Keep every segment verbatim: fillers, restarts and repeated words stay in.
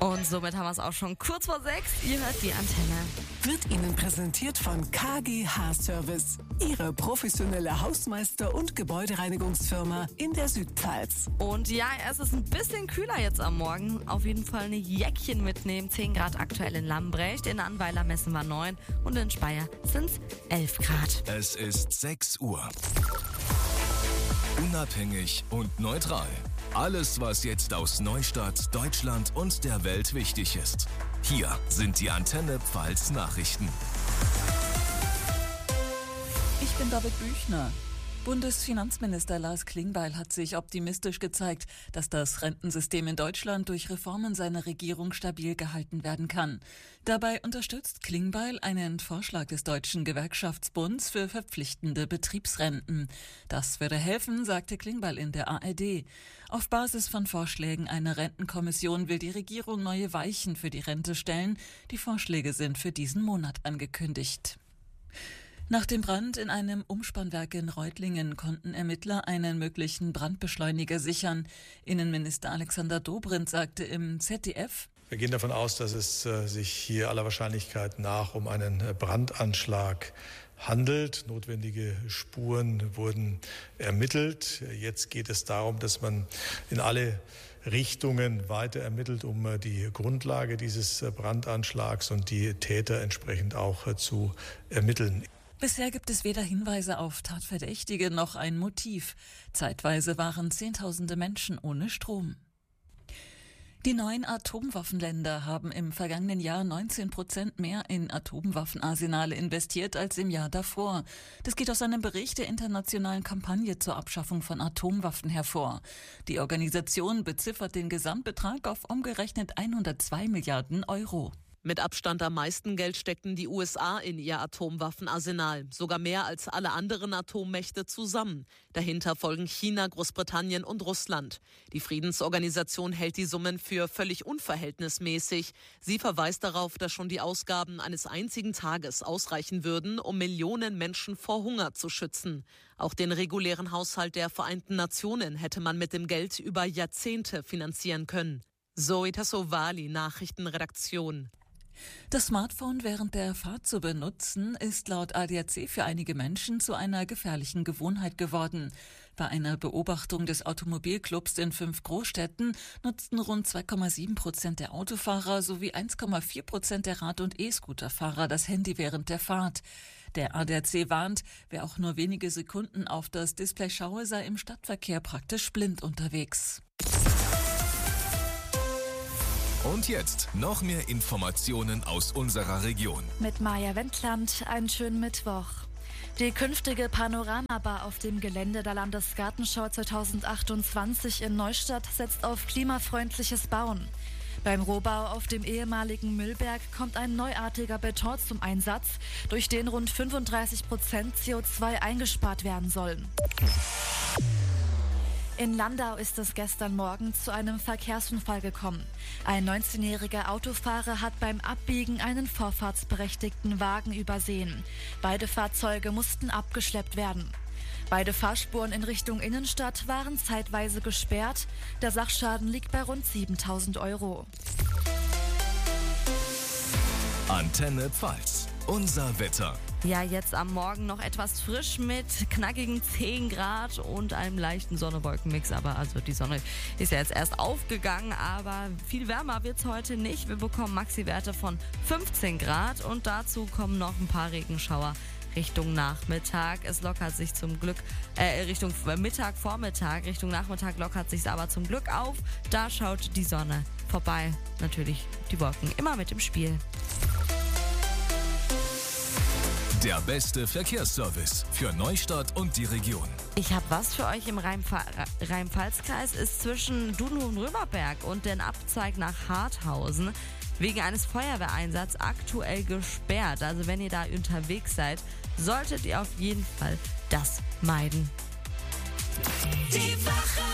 Und somit haben wir es auch schon kurz vor sechs. Ihr hört die Antenne. Wird Ihnen präsentiert von K G H Service, Ihre professionelle Hausmeister- und Gebäudereinigungsfirma in der Südpfalz. Und ja, es ist ein bisschen kühler jetzt am Morgen. Auf jeden Fall eine Jäckchen mitnehmen. zehn Grad aktuell in Lambrecht, in Annweiler messen wir neun und in Speyer sind es elf Grad. Es ist sechs Uhr. Unabhängig und neutral. Alles, was jetzt aus Neustadt, Deutschland und der Welt wichtig ist. Hier sind die Antenne Pfalz Nachrichten. Ich bin David Büchner. Bundesfinanzminister Lars Klingbeil hat sich optimistisch gezeigt, dass das Rentensystem in Deutschland durch Reformen seiner Regierung stabil gehalten werden kann. Dabei unterstützt Klingbeil einen Vorschlag des Deutschen Gewerkschaftsbunds für verpflichtende Betriebsrenten. Das würde helfen, sagte Klingbeil in der A R D. Auf Basis von Vorschlägen einer Rentenkommission will die Regierung neue Weichen für die Rente stellen. Die Vorschläge sind für diesen Monat angekündigt. Nach dem Brand in einem Umspannwerk in Reutlingen konnten Ermittler einen möglichen Brandbeschleuniger sichern. Innenminister Alexander Dobrindt sagte im Z D F: Wir gehen davon aus, dass es äh, sich hier aller Wahrscheinlichkeit nach um einen Brandanschlag handelt. Notwendige Spuren wurden ermittelt. Jetzt geht es darum, dass man in alle Richtungen weiter ermittelt, um die Grundlage dieses Brandanschlags und die Täter entsprechend auch zu ermitteln. Bisher gibt es weder Hinweise auf Tatverdächtige noch ein Motiv. Zeitweise waren Zehntausende Menschen ohne Strom. Die neuen Atomwaffenländer haben im vergangenen Jahr neunzehn Prozent mehr in Atomwaffenarsenale investiert als im Jahr davor. Das geht aus einem Bericht der internationalen Kampagne zur Abschaffung von Atomwaffen hervor. Die Organisation beziffert den Gesamtbetrag auf umgerechnet hundertzwei Milliarden Euro. Mit Abstand am meisten Geld steckten die U S A in ihr Atomwaffenarsenal, sogar mehr als alle anderen Atommächte zusammen. Dahinter folgen China, Großbritannien und Russland. Die Friedensorganisation hält die Summen für völlig unverhältnismäßig. Sie verweist darauf, dass schon die Ausgaben eines einzigen Tages ausreichen würden, um Millionen Menschen vor Hunger zu schützen. Auch den regulären Haushalt der Vereinten Nationen hätte man mit dem Geld über Jahrzehnte finanzieren können. Zoe Tassovali, Nachrichtenredaktion. Das Smartphone während der Fahrt zu benutzen, ist laut A D A C für einige Menschen zu einer gefährlichen Gewohnheit geworden. Bei einer Beobachtung des Automobilclubs in fünf Großstädten nutzten rund zwei Komma sieben Prozent der Autofahrer sowie eins Komma vier Prozent der Rad- und E-Scooterfahrer das Handy während der Fahrt. Der A D A C warnt, wer auch nur wenige Sekunden auf das Display schaue, sei im Stadtverkehr praktisch blind unterwegs. Und jetzt noch mehr Informationen aus unserer Region. Mit Maja Wendland, einen schönen Mittwoch. Die künftige Panoramabar auf dem Gelände der Landesgartenschau zweitausendachtundzwanzig in Neustadt setzt auf klimafreundliches Bauen. Beim Rohbau auf dem ehemaligen Müllberg kommt ein neuartiger Beton zum Einsatz, durch den rund fünfunddreißig Prozent C O zwei eingespart werden sollen. In Landau ist es gestern Morgen zu einem Verkehrsunfall gekommen. Ein neunzehnjähriger Autofahrer hat beim Abbiegen einen vorfahrtsberechtigten Wagen übersehen. Beide Fahrzeuge mussten abgeschleppt werden. Beide Fahrspuren in Richtung Innenstadt waren zeitweise gesperrt. Der Sachschaden liegt bei rund siebentausend Euro. Antenne Pfalz. Unser Wetter. Ja, jetzt am Morgen noch etwas frisch mit knackigen zehn Grad und einem leichten Sonne-Wolken-Mix. Aber also die Sonne ist ja jetzt erst aufgegangen, aber viel wärmer wird's heute nicht. Wir bekommen Maxi-Werte von fünfzehn Grad und dazu kommen noch ein paar Regenschauer Richtung Nachmittag. Es lockert sich zum Glück, äh, Richtung Mittag, Vormittag, Richtung Nachmittag lockert sich's aber zum Glück auf. Da schaut die Sonne vorbei. Natürlich die Wolken immer mit im Spiel. Der beste Verkehrsservice für Neustadt und die Region. Ich habe was für euch im Rhein-Pfa- Rhein-Pfalz-Kreis. Ist zwischen Dudenow und Römerberg und den Abzweig nach Harthausen wegen eines Feuerwehreinsatzes aktuell gesperrt. Also wenn ihr da unterwegs seid, solltet ihr auf jeden Fall das meiden. Die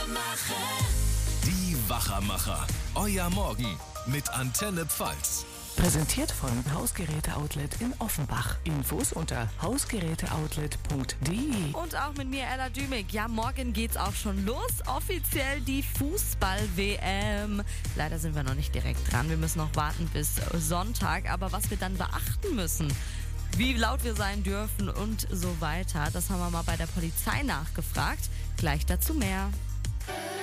Wachermacher. Die Wachermacher. Euer Morgen mit Antenne Pfalz. Präsentiert von Hausgeräte-Outlet in Offenbach. Infos unter hausgeräteoutlet punkt de. Und auch mit mir, Ella Dümig. Ja, morgen geht's auch schon los. Offiziell die Fußball-W M. Leider sind wir noch nicht direkt dran. Wir müssen noch warten bis Sonntag. Aber was wir dann beachten müssen, wie laut wir sein dürfen und so weiter, das haben wir mal bei der Polizei nachgefragt. Gleich dazu mehr.